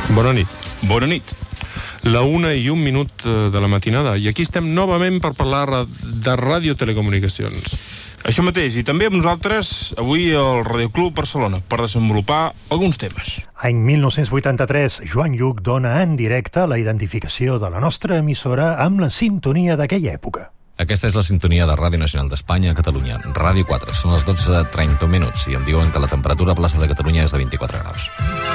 Bona nit. Bona nit. La 1:01 de la matinada, i aquí estem novament per parlar de radiotelecomunicacions. Això mateix, i també amb nosaltres avui al Radioclub Barcelona per desenvolupar alguns temes. Any 1983, Joan Lluc dona en directe la identificació de la nostra emissora amb la sintonia d'aquella època. Aquesta és la sintonia de Ràdio Nacional d'Espanya a Catalunya, Ràdio 4. Són les 12:30 i em diuen que la temperatura a plaça de Catalunya és de 24 graus.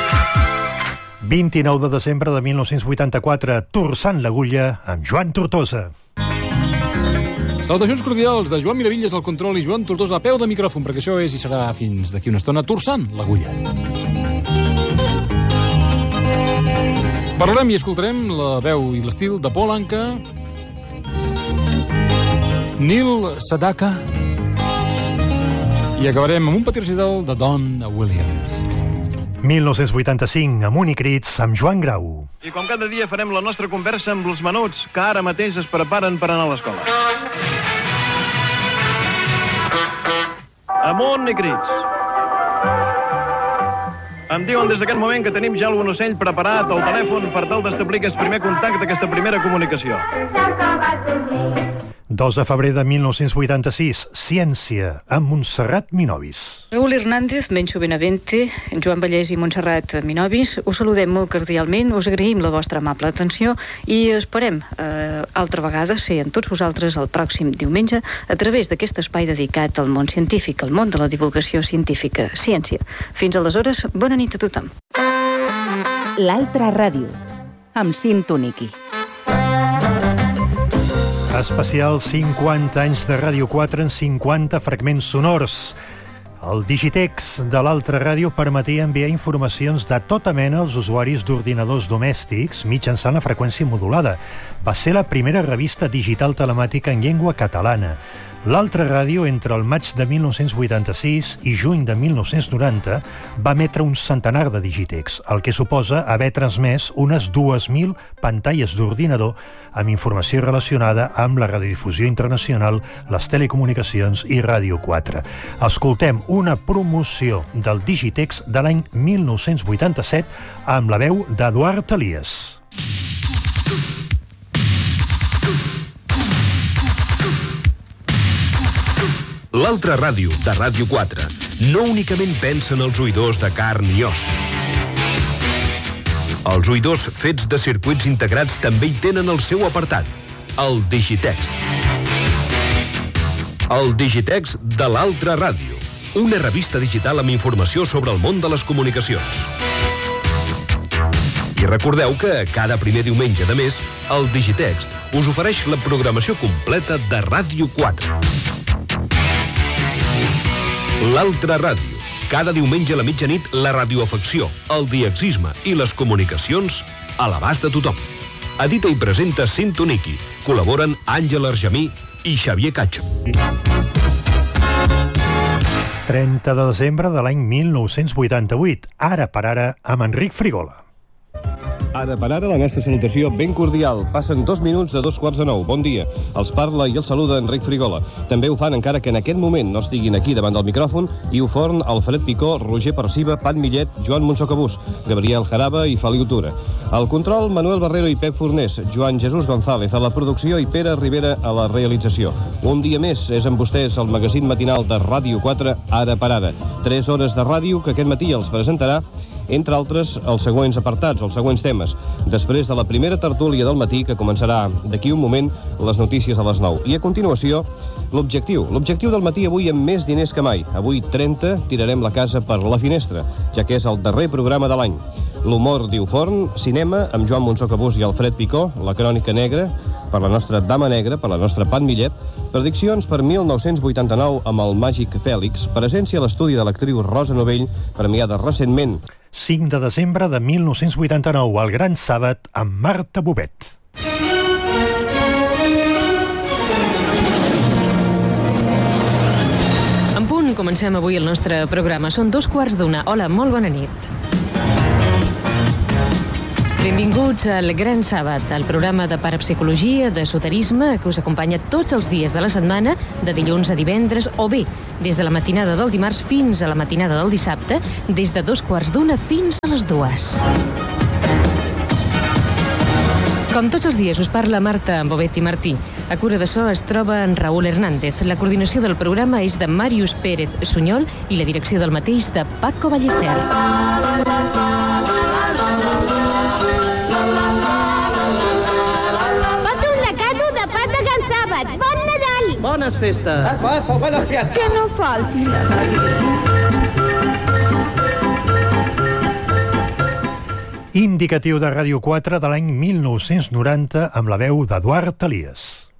29 de desembre de 1984, Torçant l'Agulla amb Joan Tortosa. Salutacions cordials de Joan Miravilles al control i Joan Tortosa a peu de micròfon, perquè això és i serà fins d'aquí una estona Torçant l'Agulla. Parlarem i escoltarem la veu i l'estil de Paul Anka, Neil Sedaka, i acabarem amb un petit recital de Don Williams. 1985, Amunt i Crits amb Joan Grau. I com cada dia farem la nostra conversa amb els menuts que ara mateix es preparen per anar a l'escola. Amunt i Crits. Em diuen des d'aquest moment que tenim ja algun ocell preparat al telèfon per tal d'establir aquest primer contacte, aquesta primera comunicació. 2 de febrer de 1986, Ciència, amb Montserrat Minovis. Raúl Hernández, Menxo Benavente, Joan Vallès i Montserrat Minovis, us saludem molt cordialment, us agraïm la vostra amable atenció i esperem altra vegada ser amb tots vosaltres el pròxim diumenge a través d'aquest espai dedicat al món científic, al món de la divulgació científica, ciència. Fins aleshores, bona nit a tothom. L'altra ràdio, amb Cinto Niqui. Especial 50 anys de Ràdio 4 en 50 fragments sonors. El Digitex de l'altra ràdio permetia enviar informacions de tota mena als usuaris d'ordinadors domèstics mitjançant la freqüència modulada. Va ser la primera revista digital telemàtica en llengua catalana. L'altra ràdio, entre el maig de 1986 i juny de 1990, va emetre un centenar de Digitex, el que suposa haver transmès unes 2.000 pantalles d'ordinador amb informació relacionada amb la radiodifusió internacional, les telecomunicacions i Ràdio 4. Escoltem una promoció del Digitex de l'any 1987 amb la veu d'Eduard Elias. L'altra ràdio, de Ràdio 4, no únicament pensa en els oïdors de carn i os. Els oïdors fets de circuits integrats també hi tenen el seu apartat, el Digitext. El Digitext de l'altra ràdio, una revista digital amb informació sobre el món de les comunicacions. I recordeu que cada primer diumenge de mes, el Digitext us ofereix la programació completa de Ràdio 4. L'altra ràdio. Cada diumenge a la mitjanit, la radioafecció, el diexisme i les comunicacions a l'abast de tothom. Edita i presenta Cinto Niqui. Col·laboren Àngel Argemí i Xavier Catxo. 30 de desembre de l'any 1988. Ara per ara, amb Enric Frigola. Ara per ara, la nostra salutació ben cordial. Passen 2 minuts de 2:45. Bon dia. Els parla i els saluda Enric Frigola. També ho fan encara que en aquest moment no estiguin aquí davant del micròfon Iu Forn, Alfred Picó, Roger Perciba, Pat Millet, Joan Montsocabús, Gabriel Jaraba i Feliu Tura. Al control, Manuel Barrero i Pep Fornés, Joan Jesús González a la producció i Pere Rivera a la realització. Un dia més és amb vostès el magazín matinal de Ràdio 4, Ara per ara. 3 hores de ràdio que aquest matí els presentarà, entre altres, els següents apartats, els següents temes. Després de la primera tertúlia del matí, que començarà d'aquí un moment, les notícies a les 9. I a continuació, l'objectiu. L'objectiu del matí avui amb més diners que mai. Avui 30 tirarem la casa per la finestra, ja que és el darrer programa de l'any. L'humor d'Iu Forn, cinema amb Joan Montsocabús i Alfred Picó, la crònica negra per la nostra Dama Negra, per la nostra Pat Millet, prediccions per 1989 amb el Màgic Fèlix, presència a l'estudi de l'actriu Rosa Novell, premiada recentment. 5 de desembre de 1989, el Gran Sàbat amb Marta Bobet. En punt, comencem avui el nostre programa. Són 2:15. Hola, molt bona nit. Benvinguts al Gran Sàbat, el programa de parapsicologia, d'esoterisme, que us acompanya tots els dies de la setmana, de dilluns a divendres, o bé, des de la matinada del dimarts fins a la matinada del dissabte, des de 2:15 fins a les 2. Com tots els dies us parla Marta Bovet i Martí. A cura de so es troba en Raúl Hernández. La coordinació del programa és de Màrius Pérez Sunyol i la direcció del mateix de Paco Ballester. Pot un recado de part de Can Sàbat. Bon Nadal! Bones festes! Que no falti l'alegria. Indicatiu de Ràdio 4 de l'any 1990 amb la veu d'Eduard Elias.